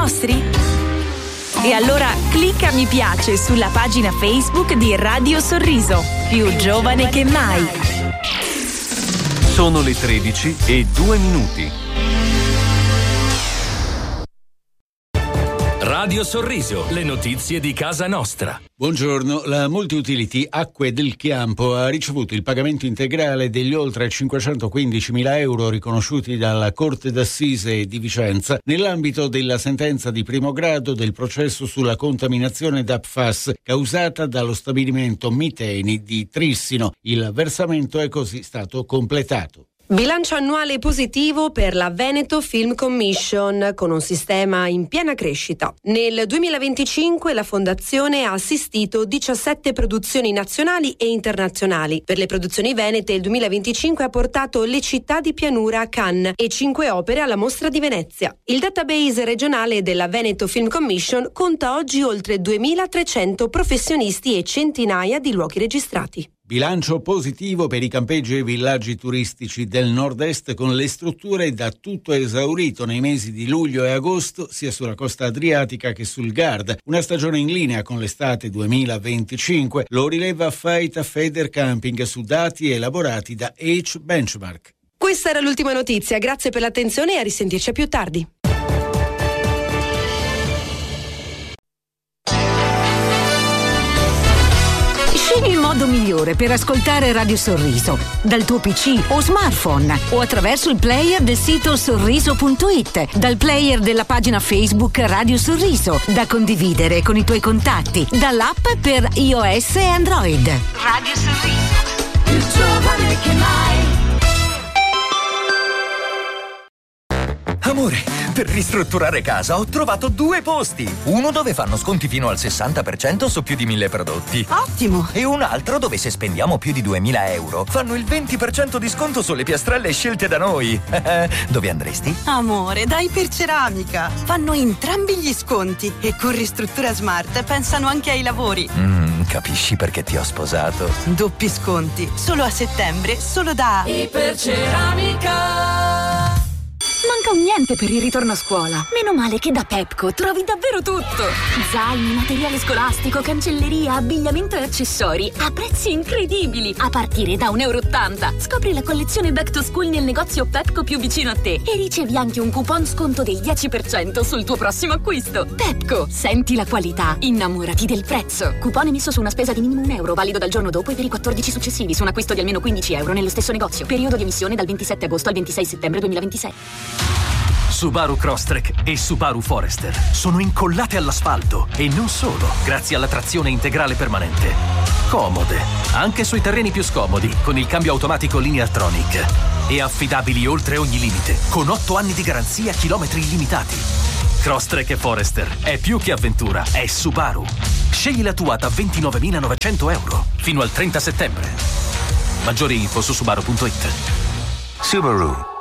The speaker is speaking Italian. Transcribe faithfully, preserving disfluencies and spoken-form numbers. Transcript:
nostri? E allora clicca mi piace sulla pagina Facebook di Radio Sorriso, più giovane che mai. Sono le tredici e due minuti. Radio Sorriso, le notizie di casa nostra. Buongiorno, la Multiutility Acque del Chiampo ha ricevuto il pagamento integrale degli oltre cinquecentoquindicimila euro riconosciuti dalla Corte d'Assise di Vicenza nell'ambito della sentenza di primo grado del processo sulla contaminazione da P F A S causata dallo stabilimento Miteni di Trissino. Il versamento è così stato completato. Bilancio annuale positivo per la Veneto Film Commission con un sistema in piena crescita. Nel duemilaventicinque la fondazione ha assistito diciassette produzioni nazionali e internazionali. Per le produzioni venete il duemilaventicinque ha portato Le città di pianura a Cannes e cinque opere alla Mostra di Venezia. Il database regionale della Veneto Film Commission conta oggi oltre duemilatrecento professionisti e centinaia di luoghi registrati. Bilancio positivo per i campeggi e villaggi turistici del nord-est con le strutture da tutto esaurito nei mesi di luglio e agosto sia sulla costa adriatica che sul Garda. Una stagione in linea con l'estate duemilaventicinque, lo rileva Faita Feder Camping su dati elaborati da H Benchmark. Questa era l'ultima notizia, grazie per l'attenzione e a risentirci più tardi. Scegli il modo migliore per ascoltare Radio Sorriso, dal tuo P C o smartphone o attraverso il player del sito sorriso punto it, dal player della pagina Facebook Radio Sorriso, da condividere con i tuoi contatti, dall'app per iOS e Android. Radio Sorriso, più giovane che mai. Amore, per ristrutturare casa ho trovato due posti. Uno dove fanno sconti fino al sessanta per cento su più di mille prodotti. Ottimo! E un altro dove se spendiamo più di duemila euro fanno il venti per cento di sconto sulle piastrelle scelte da noi. Dove andresti? Amore, dai per Ceramica. Fanno entrambi gli sconti e con Ristruttura Smart pensano anche ai lavori. Mm, capisci perché ti ho sposato? Doppi sconti, solo a settembre, solo da Iperceramica. Manca un niente per il ritorno a scuola. Meno male che da Pepco trovi davvero tutto. Zaini, materiale scolastico, cancelleria, abbigliamento e accessori a prezzi incredibili, a partire da un euro e ottanta. Scopri la collezione Back to School nel negozio Pepco più vicino a te e ricevi anche un coupon sconto del dieci per cento sul tuo prossimo acquisto. Pepco, senti la qualità, innamorati del prezzo. Coupon emesso su una spesa di minimo un euro, valido dal giorno dopo e per i quattordici successivi su un acquisto di almeno quindici euro nello stesso negozio. Periodo di emissione dal ventisette agosto al ventisei settembre duemilaventisei. Subaru Crosstrek e Subaru Forester sono incollate all'asfalto e non solo, grazie alla trazione integrale permanente. Comode, anche sui terreni più scomodi, con il cambio automatico Lineartronic. E affidabili oltre ogni limite, con otto anni di garanzia e chilometri illimitati. Crosstrek e Forester è più che avventura, è Subaru. Scegli la tua da ventinovemilanovecento euro fino al trenta settembre. Maggiori info su subaru punto it. Subaru.